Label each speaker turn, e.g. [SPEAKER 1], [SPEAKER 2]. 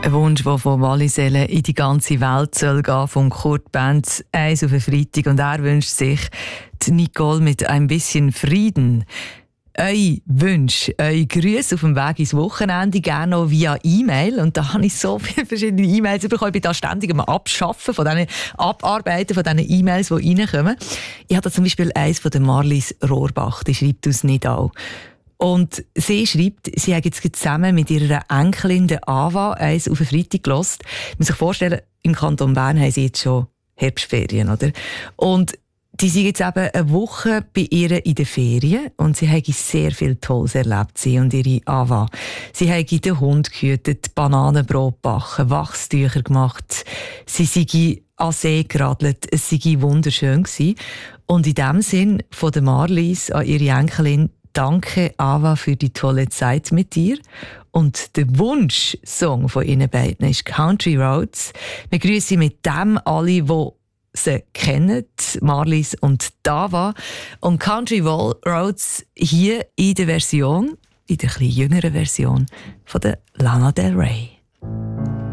[SPEAKER 1] Ein Wunsch, der von Wallisellen in die ganze Welt soll gehen, von Kurt Benz, eins auf den Freitag. Und er wünscht sich die Nicole mit ein bisschen Frieden. Eure Wünsche, eure Grüße auf dem Weg ins Wochenende gerne noch via E-Mail. Und da habe ich so viele verschiedene E-Mails bekommen. Ich bin da ständig am Abschaffen von diesen Abarbeiten von diesen E-Mails, die reinkommen. Ich habe da zum Beispiel eins von der Marlies Rohrbach, die schreibt aus Nidau. Und sie schreibt, sie hat jetzt zusammen mit ihrer Enkelin, der Ava, eins auf den Freitag gehört. Man muss sich vorstellen, im Kanton Bern haben sie jetzt schon Herbstferien, oder? Und die sind jetzt eben eine Woche bei ihr in den Ferien und sie haben sehr viel Tolles erlebt, sie und ihre Ava. Sie haben den Hund gehütet, Bananenbrot gebacken, Wachstücher gemacht. Sie sind an See geradelt, es sei wunderschön gewesen. Und in dem Sinn von der Marlies an ihre Enkelin: Danke, Ava, für die tolle Zeit mit dir. Und der Wunschsong von Ihnen beiden ist Country Roads. Wir grüßen mit dem alle, die sie kennen, Marlies und Ava. Und Country Roads hier in der Version, in der etwas jüngeren Version von der Lana Del Rey.